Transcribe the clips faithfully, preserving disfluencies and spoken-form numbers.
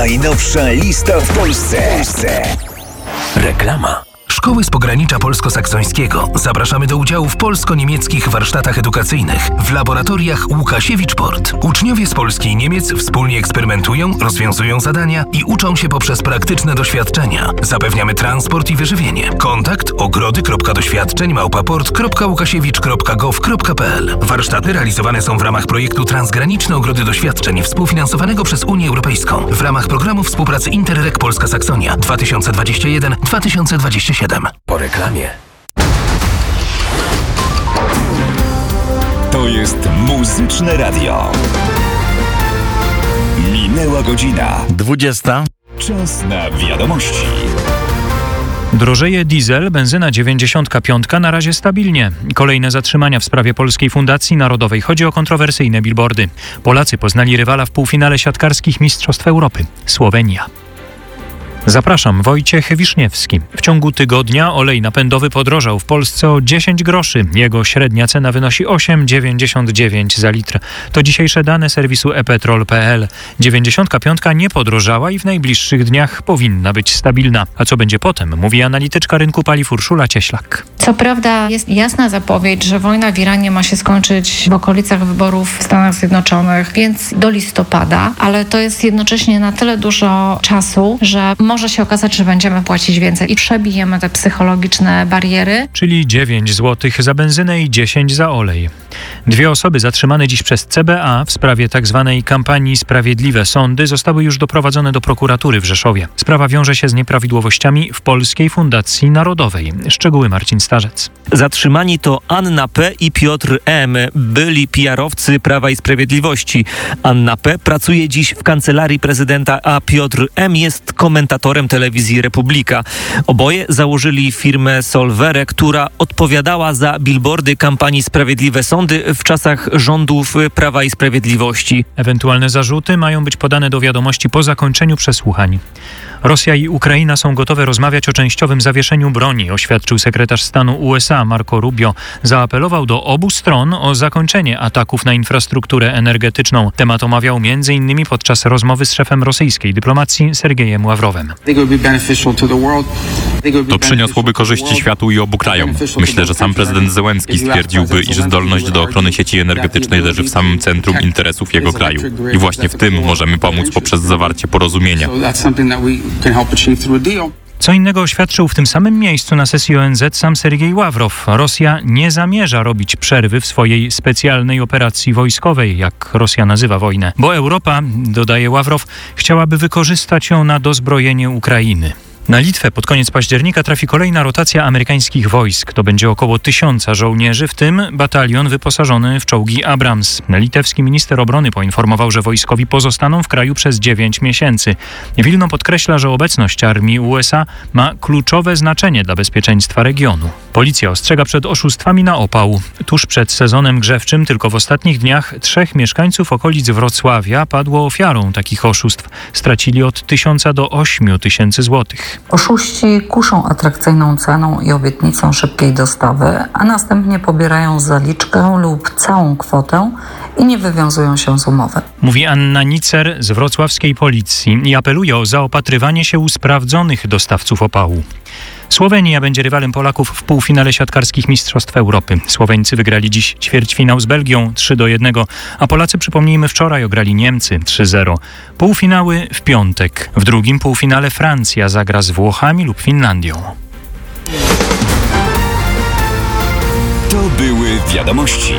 Najnowsza lista w Polsce. Reklama. Szkoły z pogranicza polsko-saksońskiego. Zapraszamy do udziału w polsko-niemieckich warsztatach edukacyjnych w laboratoriach Łukasiewicz-Port. Uczniowie z Polski i Niemiec wspólnie eksperymentują, rozwiązują zadania i uczą się poprzez praktyczne doświadczenia. Zapewniamy transport i wyżywienie. Kontakt ogrody kropka doświadczeń małpa port kropka łukasiewicz kropka gov kropka p l. Warsztaty realizowane są w ramach projektu Transgraniczne Ogrody Doświadczeń współfinansowanego przez Unię Europejską w ramach programu współpracy Interreg Polska Saksonia dwa tysiące dwudziesty pierwszy do dwa tysiące dwudziestego siódmego. Po reklamie. To jest Muzyczne Radio. Minęła godzina. dwudziesta. Czas na wiadomości. Drożeje diesel, benzyna dziewięćdziesiąt pięć na razie stabilnie. Kolejne zatrzymania w sprawie Polskiej Fundacji Narodowej. Chodzi o kontrowersyjne billboardy. Polacy poznali rywala w półfinale siatkarskich Mistrzostw Europy. Słowenia. Zapraszam, Wojciech Wiszniewski. W ciągu tygodnia olej napędowy podrożał w Polsce o dziesięć groszy. Jego średnia cena wynosi osiem przecinek dziewięćdziesiąt dziewięć za litr. To dzisiejsze dane serwisu e petrol kropka p l. dziewięćdziesiąt pięć nie podrożała i w najbliższych dniach powinna być stabilna. A co będzie potem, mówi analityczka rynku paliw Urszula Cieślak. Co prawda jest jasna zapowiedź, że wojna w Iranie ma się skończyć w okolicach wyborów w Stanach Zjednoczonych, więc do listopada, ale to jest jednocześnie na tyle dużo czasu, że może się okazać, że będziemy płacić więcej i przebijemy te psychologiczne bariery. Czyli dziewięć złotych za benzynę i dziesięć za olej. Dwie osoby zatrzymane dziś przez C B A w sprawie tzw. kampanii Sprawiedliwe Sądy zostały już doprowadzone do prokuratury w Rzeszowie. Sprawa wiąże się z nieprawidłowościami w Polskiej Fundacji Narodowej. Szczegóły Marcin Starzec. Zatrzymani to Anna P. i Piotr M., byli P R-owcy Prawa i Sprawiedliwości. Anna P. pracuje dziś w kancelarii prezydenta, a Piotr M. jest komentatorem telewizji Republika. Oboje założyli firmę Solvere, która odpowiadała za billboardy kampanii Sprawiedliwe Sądy w czasach rządów Prawa i Sprawiedliwości. Ewentualne zarzuty mają być podane do wiadomości po zakończeniu przesłuchań. Rosja i Ukraina są gotowe rozmawiać o częściowym zawieszeniu broni, oświadczył sekretarz stanu U S A Marco Rubio. Zaapelował do obu stron o zakończenie ataków na infrastrukturę energetyczną. Temat omawiał między innymi podczas rozmowy z szefem rosyjskiej dyplomacji Sergejem Ławrowem. To przyniosłoby korzyści światu i obu krajom. Myślę, że sam prezydent Zełenski stwierdziłby, iż zdolność do ochrony sieci energetycznej leży w samym centrum interesów jego kraju. I właśnie w tym możemy pomóc poprzez zawarcie porozumienia. Co innego oświadczył w tym samym miejscu na sesji O N Z sam Sergiej Ławrow. Rosja nie zamierza robić przerwy w swojej specjalnej operacji wojskowej, jak Rosja nazywa wojnę, bo Europa, dodaje Ławrow, chciałaby wykorzystać ją na dozbrojenie Ukrainy. Na Litwę pod koniec października trafi kolejna rotacja amerykańskich wojsk. To będzie około tysiąca żołnierzy, w tym batalion wyposażony w czołgi Abrams. Litewski minister obrony poinformował, że wojskowi pozostaną w kraju przez dziewięć miesięcy. Wilno podkreśla, że obecność armii U S A ma kluczowe znaczenie dla bezpieczeństwa regionu. Policja ostrzega przed oszustwami na opał. Tuż przed sezonem grzewczym, tylko w ostatnich dniach, trzech mieszkańców okolic Wrocławia padło ofiarą takich oszustw. Stracili od tysiąca do ośmiu tysięcy złotych. Oszuści kuszą atrakcyjną ceną i obietnicą szybkiej dostawy, a następnie pobierają zaliczkę lub całą kwotę i nie wywiązują się z umowy. Mówi Anna Nicer z wrocławskiej policji i apeluje o zaopatrywanie się u sprawdzonych dostawców opału. Słowenia będzie rywalem Polaków w półfinale siatkarskich Mistrzostw Europy. Słoweńcy wygrali dziś ćwierćfinał z Belgią trzy do jednego, a Polacy, przypomnijmy, wczoraj ograli Niemcy trzy zero. Półfinały w piątek. W drugim półfinale Francja zagra z Włochami lub Finlandią. To były wiadomości.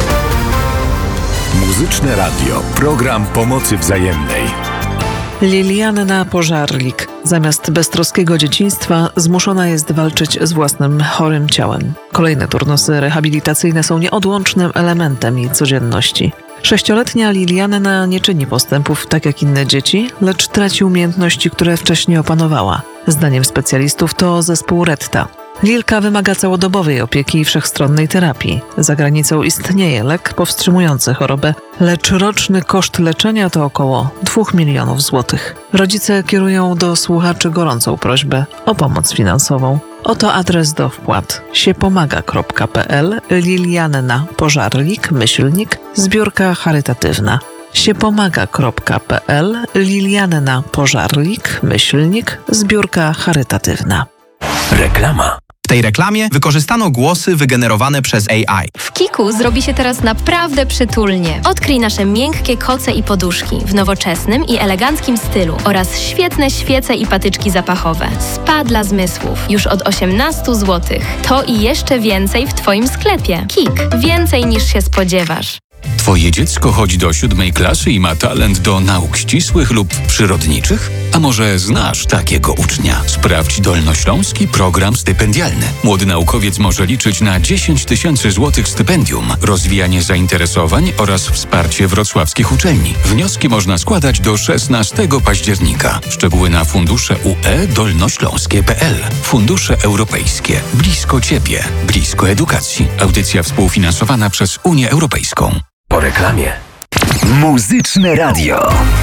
Muzyczne Radio. Program pomocy wzajemnej. Lilianna Pożarlik zamiast beztroskiego dzieciństwa zmuszona jest walczyć z własnym chorym ciałem. Kolejne turnusy rehabilitacyjne są nieodłącznym elementem jej codzienności. Sześcioletnia Lilianna nie czyni postępów tak jak inne dzieci, lecz traci umiejętności, które wcześniej opanowała. Zdaniem specjalistów to zespół Retta. Lilka wymaga całodobowej opieki i wszechstronnej terapii. Za granicą istnieje lek powstrzymujący chorobę, lecz roczny koszt leczenia to około dwóch milionów złotych. Rodzice kierują do słuchaczy gorącą prośbę o pomoc finansową. Oto adres do wpłat: siepomaga kropka p l, Lilianna Pożarlik, myślnik, zbiórka charytatywna. siepomaga kropka pe el, Lilianna Pożarlik, myślnik, zbiórka charytatywna. Reklama. W tej reklamie wykorzystano głosy wygenerowane przez A I. W Kiku zrobi się teraz naprawdę przytulnie. Odkryj nasze miękkie koce i poduszki w nowoczesnym i eleganckim stylu oraz świetne świece i patyczki zapachowe. Spa dla zmysłów już od osiemnaście złotych. To i jeszcze więcej w Twoim sklepie. Kik. Więcej niż się spodziewasz. Twoje dziecko chodzi do siódmej klasy i ma talent do nauk ścisłych lub przyrodniczych? A może znasz takiego ucznia? Sprawdź Dolnośląski Program Stypendialny. Młody naukowiec może liczyć na dziesięć tysięcy złotych stypendium, rozwijanie zainteresowań oraz wsparcie wrocławskich uczelni. Wnioski można składać do szesnastego października. Szczegóły na fundusze U E dolnośląskie kropka pe el. Fundusze europejskie. Blisko Ciebie. Blisko edukacji. Audycja współfinansowana przez Unię Europejską. Po reklamie. Muzyczne radio.